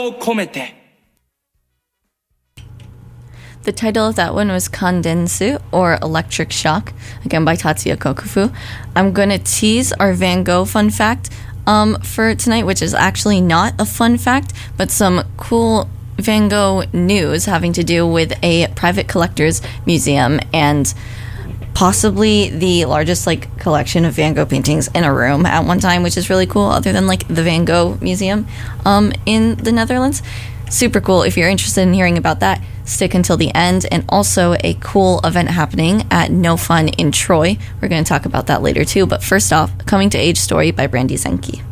を込めて The title of that one was Kandensu, or Electric Shock, again by Tatsuya Kokufu. I'm going to tease our Van Gogh fun fact for tonight, which is actually not a fun fact, but some cool Van Gogh news having to do with a private collector's museum and possibly the largest collection of Van Gogh paintings in a room at one time, which is really cool, other than the Van Gogh Museum in the Netherlands. Super cool. If you're interested in hearing about that, stick until the end. And also a cool event happening at No Fun in Troy. We're going to talk about that later too. But first off, Coming to Age Story by Brandy Zenke.